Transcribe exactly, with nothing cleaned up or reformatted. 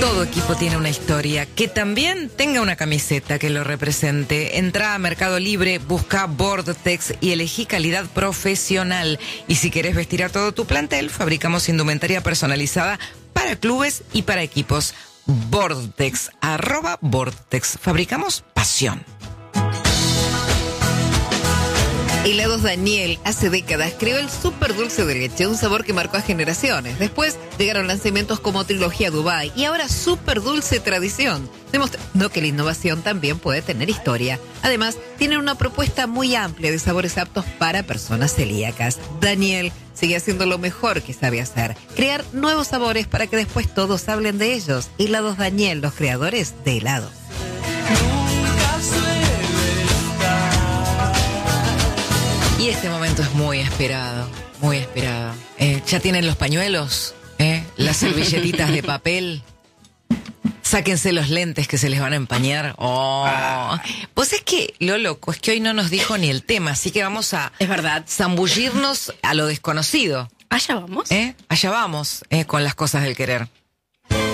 Todo equipo tiene una historia, que también tenga una camiseta que lo represente. Entrá a Mercado Libre, busca Vortex y elegí calidad profesional. Y si querés vestir a todo tu plantel, fabricamos indumentaria personalizada para clubes y para equipos. Vortex, arroba Vortex. Fabricamos pasión. Helados Daniel, hace décadas creó el súper dulce de leche, un sabor que marcó a generaciones. Después llegaron lanzamientos como Trilogía Dubai y ahora súper dulce tradición, demostrando que la innovación también puede tener historia. Además, tienen una propuesta muy amplia de sabores aptos para personas celíacas. Daniel sigue haciendo lo mejor que sabe hacer, crear nuevos sabores para que después todos hablen de ellos. Helados Daniel, los creadores de helado. Y este momento es muy esperado, muy esperado. Eh, ya tienen los pañuelos, ¿eh? Las servilletitas de papel. Sáquense los lentes que se les van a empañar. Oh. Pues es que lo loco es que hoy no nos dijo ni el tema, así que vamos a... Es verdad. Zambullirnos a lo desconocido. Allá vamos. ¿Eh? Allá vamos, eh, con las cosas del querer.